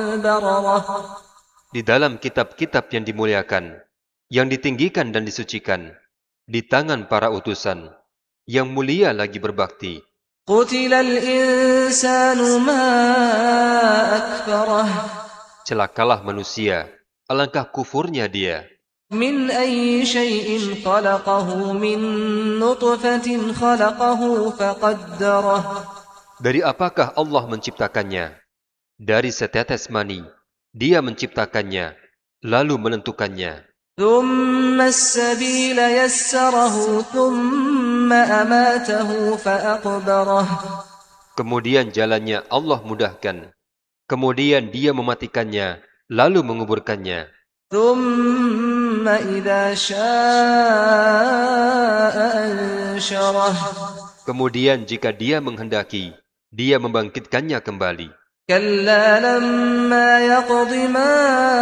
بررة Di dalam kitab-kitab yang dimuliakan, yang ditinggikan dan disucikan, di tangan para utusan, yang mulia lagi berbakti. قتل الإنسان ما أكفره Celakalah manusia, alangkah kufurnya dia. من أي شيء خلقه من نطفة خلقه فقدره Dari apakah Allah menciptakannya? Dari setetes mani. Dia menciptakannya, lalu menentukannya. ثم السبيل يسره ثم أماته فأقبره Kemudian jalannya Allah mudahkan. Kemudian dia mematikannya, lalu menguburkannya. ثم إذا شاء أنشره Kemudian jika dia menghendaki, dia membangkitkannya kembali. كلا لما يقض ما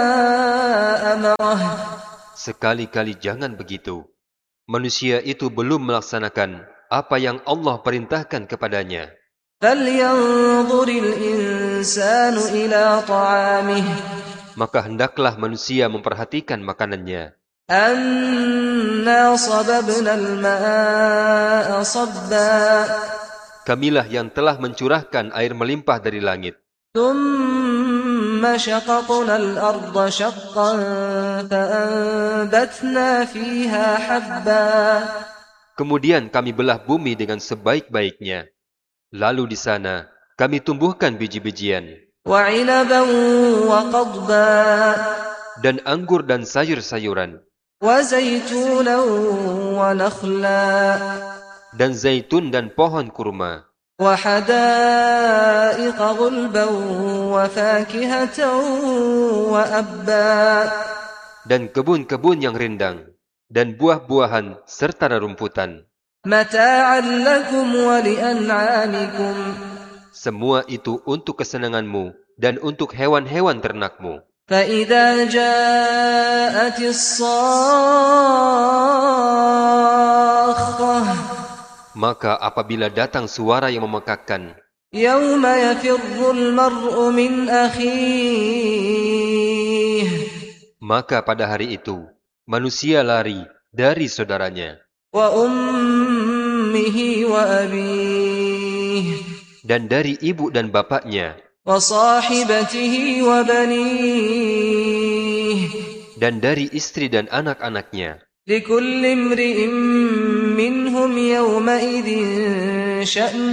أمره Sekali-kali jangan begitu. Manusia itu belum melaksanakan apa yang Allah perintahkan kepadanya. فلينظر الإنسان إلى طعامه Maka hendaklah manusia memperhatikan makanannya. أنا صببنا الماء صبا Kamilah yang telah mencurahkan air melimpah dari langit. ثم شققنا الأرض شقا فأنبتنا فيها حبا Kemudian kami belah bumi dengan sebaik-baiknya. Lalu di sana kami tumbuhkan biji-bijian وعنبا وقضبا dan anggur dan sayur-sayuran وزيتونا ونخلا dan zaitun dan pohon kurma وحدائق غلبا وفاكهة وأبا dan kebun-kebun yang rindang dan buah-buahan serta rerumputan. متاعا لكم ولأنعامكم Semua itu untuk kesenanganmu dan untuk hewan-hewan ternakmu. فإذا جاءت الصاخة Maka apabila datang suara yang memekakkan, يوم يفر المرء من أخيه maka pada hari itu manusia lari dari saudaranya وأمه وأبيه dan dari ibu dan bapaknya وصاحبته وبنيه dan dari istri dan anak-anaknya. لكل امرئ منهم يومئذ شأن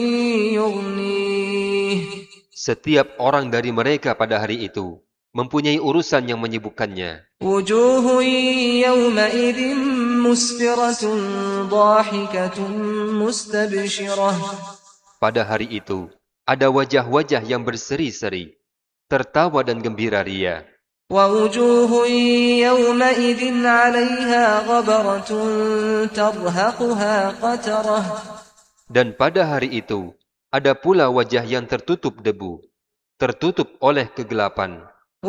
يغنيه Setiap orang dari mereka pada hari itu mempunyai urusan yang menyibukkannya. وجوه يومئذ مسفرة ضاحكة مستبشرة Pada hari itu ada wajah-wajah yang berseri-seri, tertawa dan gembira ria. ووجوه يومئذ عليها غبرة ترهقها قترة Dan pada hari itu ada pula wajah yang tertutup debu, tertutup oleh kegelapan.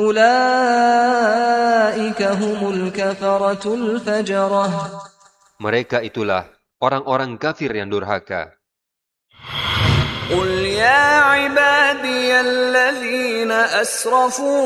أولئك هم الكفرة الفجرة Mereka itulah orang-orang kafir yang durhaka. قل يا عبادي الذين أسرفوا